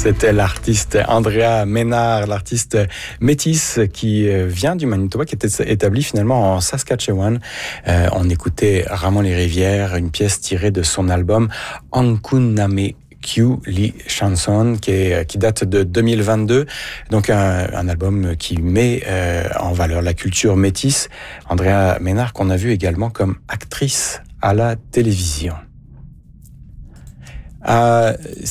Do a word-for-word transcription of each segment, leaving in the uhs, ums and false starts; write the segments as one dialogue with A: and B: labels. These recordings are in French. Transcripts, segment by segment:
A: C'était l'artiste Andrea Ménard, l'artiste métisse qui vient du Manitoba, qui était établi finalement en Saskatchewan. Euh, on écoutait Ramon les Rivières, une pièce tirée de son album Ankuname Q Li Chanson, qui, est, qui date de deux mille vingt-deux, donc un, un album qui met euh, en valeur la culture métisse. Andrea Ménard, qu'on a vu également comme actrice à la télévision. Euh,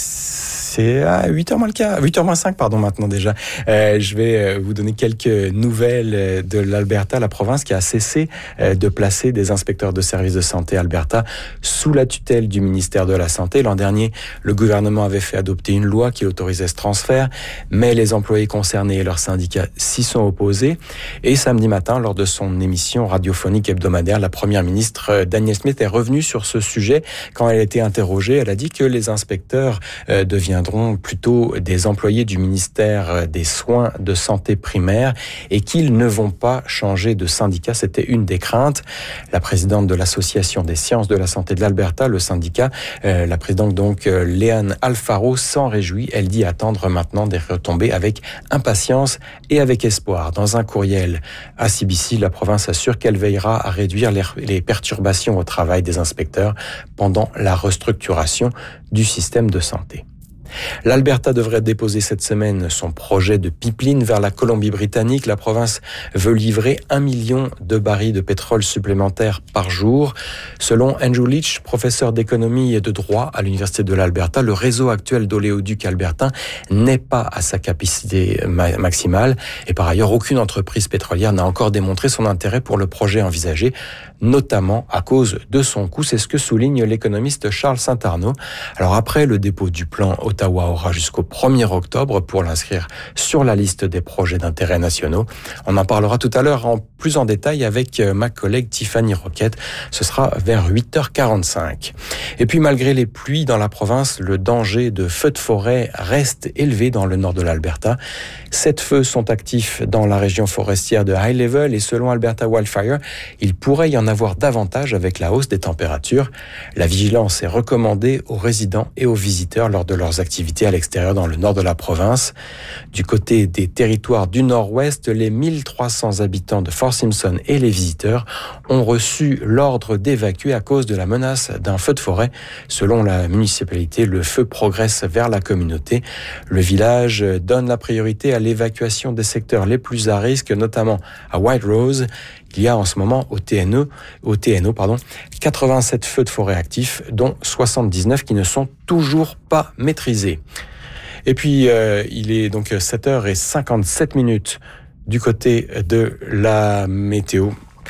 A: c'est à huit heures moins le quart, huit heures moins cinq, pardon, maintenant déjà. Euh, je vais vous donner quelques nouvelles de l'Alberta, la province qui a cessé de placer des inspecteurs de services de santé Alberta sous la tutelle du ministère de la Santé. L'an dernier, le gouvernement avait fait adopter une loi qui autorisait ce transfert, mais les employés concernés et leurs syndicats s'y sont opposés. Et samedi matin, lors de son émission radiophonique hebdomadaire, la première ministre Danielle Smith est revenue sur ce sujet. Quand elle a été interrogée, elle a dit que les inspecteurs euh, deviendront plutôt des employés du ministère des Soins de santé primaire et qu'ils ne vont pas changer de syndicat. C'était une des craintes. La présidente de l'Association des sciences de la santé de l'Alberta, le syndicat, euh, la présidente donc euh, Léane Alfaro s'en réjouit. Elle dit attendre maintenant des retombées avec impatience et avec espoir. Dans un courriel à C B C, la province assure qu'elle veillera à réduire les, les perturbations au travail des inspecteurs pendant la restructuration du système de santé. L'Alberta devrait déposer cette semaine son projet de pipeline vers la Colombie-Britannique. La province veut livrer un million de barils de pétrole supplémentaires par jour. Selon Andrew Leach, professeur d'économie et de droit à l'Université de l'Alberta, le réseau actuel d'oléoducs albertains n'est pas à sa capacité maximale. Et par ailleurs, aucune entreprise pétrolière n'a encore démontré son intérêt pour le projet envisagé, notamment à cause de son coût. C'est ce que souligne l'économiste Charles Saint-Arnaud. Alors après le dépôt du plan, Ottawa aura jusqu'au premier octobre pour l'inscrire sur la liste des projets d'intérêt nationaux. On en parlera tout à l'heure en plus en détail avec ma collègue Tiffany Roquette. Ce sera vers huit heures quarante-cinq. Et puis malgré les pluies dans la province, le danger de feux de forêt reste élevé dans le nord de l'Alberta. Sept feux sont actifs dans la région forestière de High Level et selon Alberta Wildfire, il pourrait y en avoir davantage avec la hausse des températures. La vigilance est recommandée aux résidents et aux visiteurs lors de leurs activités à l'extérieur dans le nord de la province. Du côté des territoires du nord-ouest, les mille trois cents habitants de Fort Simpson et les visiteurs ont reçu l'ordre d'évacuer à cause de la menace d'un feu de forêt. Selon la municipalité, le feu progresse vers la communauté. Le village donne la priorité à l'évacuation des secteurs les plus à risque, notamment à White Rose. Il y a en ce moment au T N O, au T N O pardon, quatre-vingt-sept feux de forêt actifs, dont soixante-dix-neuf qui ne sont toujours pas maîtrisés. Et puis, euh, il est donc sept heures cinquante-sept minutes du côté de la météo.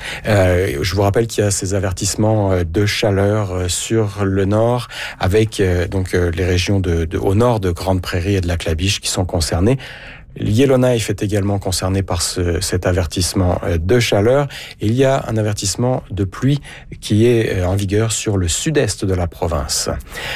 A: Euh, je vous rappelle qu'il y a ces avertissements de chaleur sur le nord, avec euh, donc euh, les régions de, de, au nord de Grande Prairie et de Lac-La-Biche qui sont concernées. Yellowknife est également concerné par ce, cet avertissement de chaleur. Il y a un avertissement de pluie qui est en vigueur sur le sud-est de la province.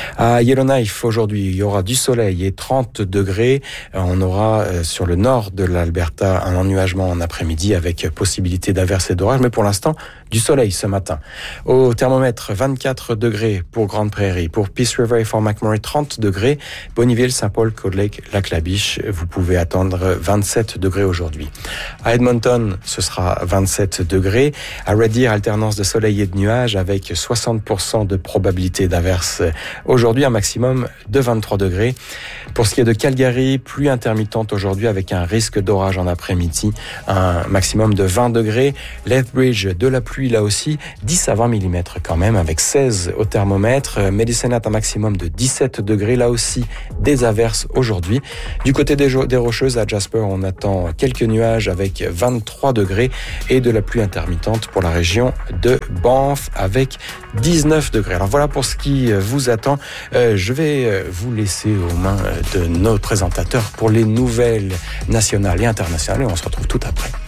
A: À Yellowknife, aujourd'hui, il y aura du soleil et trente degrés. On aura sur le nord de l'Alberta un ennuagement en après-midi avec possibilité d'averses et d'orages, mais pour l'instant, du soleil ce matin. Au thermomètre, vingt-quatre degrés pour Grande Prairie, pour Peace River et Fort McMurray, trente degrés. Bonneville, Saint-Paul, Cold Lake, Lac-La-Biche, vous pouvez attendre vingt-sept degrés aujourd'hui. À Edmonton, ce sera vingt-sept degrés. À Red Deer, alternance de soleil et de nuages avec soixante pour cent de probabilité d'averse aujourd'hui, un maximum de vingt-trois degrés. Pour ce qui est de Calgary, pluie intermittente aujourd'hui avec un risque d'orage en après-midi, un maximum de vingt degrés. Lethbridge, de la pluie là aussi, dix à vingt millimètres quand même, avec seize au thermomètre. Medicine Hat, un maximum de dix-sept degrés, là aussi des averses aujourd'hui. Du côté des, des Rocheuses, à Jasper, on attend quelques nuages avec vingt-trois degrés et de la pluie intermittente pour la région de Banff avec dix-neuf degrés. Alors voilà pour ce qui vous attend. Euh, je vais vous laisser aux mains de nos présentateurs pour les nouvelles nationales et internationales et on se retrouve tout après.